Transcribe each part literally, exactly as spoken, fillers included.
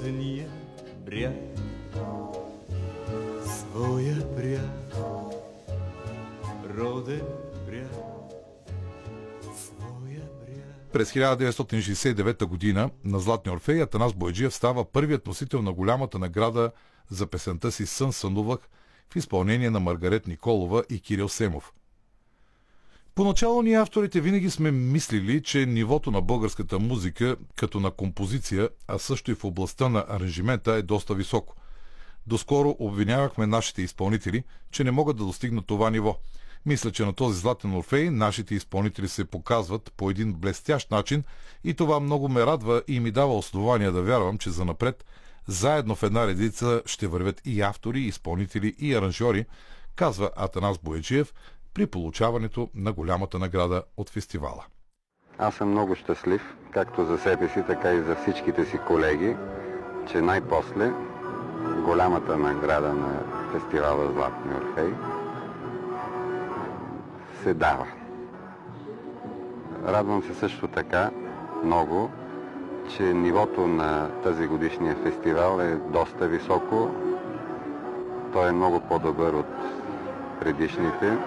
родния бряг, своя бряг, роден бряг, своя бряг. През хиляда деветстотин шейсет и девета година на Златния Орфей Атанас Бояджиев става първият носител на голямата награда за песента си "Сън сънувах" в изпълнение на Маргарет Николова и Кирил Семов. Поначало ние авторите винаги сме мислили, че нивото на българската музика, като на композиция, а също и в областта на аранжимента, е доста високо. Доскоро обвинявахме нашите изпълнители, че не могат да достигнат това ниво. Мисля, че на този Златен Орфей нашите изпълнители се показват по един блестящ начин и това много ме радва и ми дава основания да вярвам, че занапред заедно в една редица ще вървят и автори, и изпълнители, и аранжьори, казва Атанас Бояджиев при получаването на голямата награда от фестивала. Аз съм много щастлив, както за себе си, така и за всичките си колеги, че най-после голямата награда на фестивала Златния Орфей се дава. Радвам се също така много, че нивото на тази годишния фестивал е доста високо. Той е много по-добър от предишните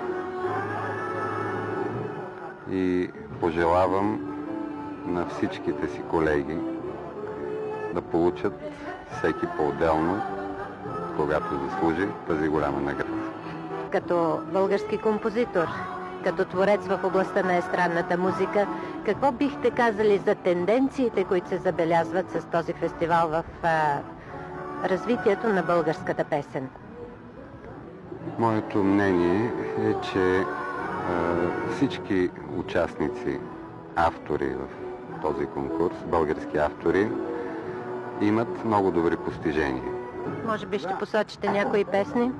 и пожелавам на всичките си колеги да получат всеки по-отделно, когато заслужи, тази голяма награда. Като български композитор, като творец в областта на естрадната музика, какво бихте казали за тенденциите, които се забелязват с този фестивал в а, развитието на българската песен? Моето мнение е, че а, всички участници, автори в този конкурс, български автори, имат много добри постижения. Може би ще посочите някои песни?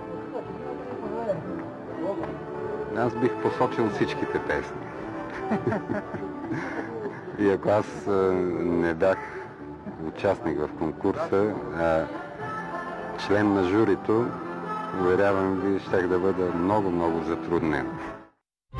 Аз бих посочил всичките песни. И ако аз а, не бях участник в конкурса, а член на журито, уверявам ви, щях да бъда много-много затруднен.